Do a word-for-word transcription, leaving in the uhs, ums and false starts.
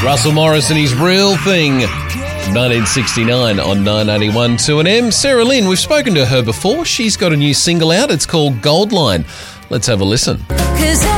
Russell Morris and his Real Thing, nineteen sixty-nine on nine eighty-one two N M. Sarah Lynn, we've spoken to her before. She's got a new single out. It's called Gold Line. Let's have a listen.